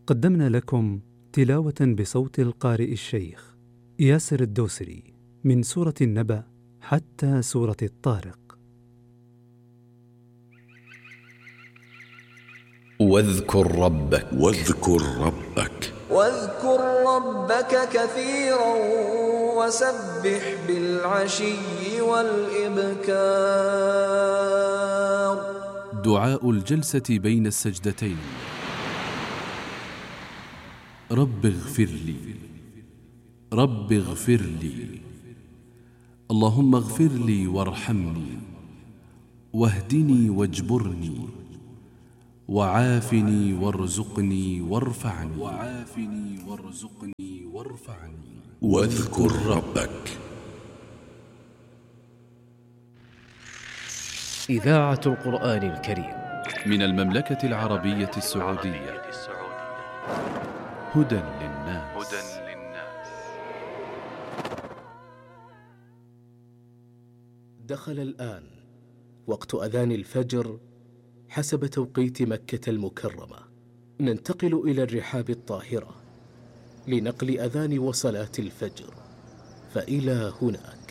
قدمنا لكم تلاوة بصوت القارئ الشيخ ياسر الدوسري من سورة النبأ حتى سورة الطارق. واذكر ربك كثيرا وسبح بالعشي والإبكار. دعاء الجلسة بين السجدتين. رب اغفر لي، رب اغفر لي، اللهم اغفر لي وارحمني واهدني واجبرني وعافني وارزقني وارفعني واذكر ربك. إذاعة القرآن الكريم من المملكة العربية السعودية. هدى للناس. دخل الآن وقت أذان الفجر حسب توقيت مكة المكرمة. ننتقل إلى الرحاب الطاهرة لنقل أذان وصلاة الفجر، فإلى هناك.